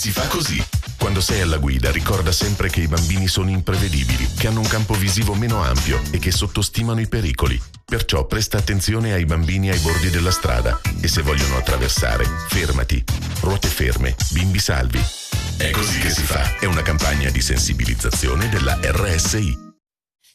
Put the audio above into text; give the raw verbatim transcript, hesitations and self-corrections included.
Si fa così. Quando sei alla guida, ricorda sempre che i bambini sono imprevedibili, che hanno un campo visivo meno ampio e che sottostimano i pericoli. Perciò presta attenzione ai bambini ai bordi della strada e se vogliono attraversare, fermati. Ruote ferme, bimbi salvi. È così che si fa. È una campagna di sensibilizzazione della R S I.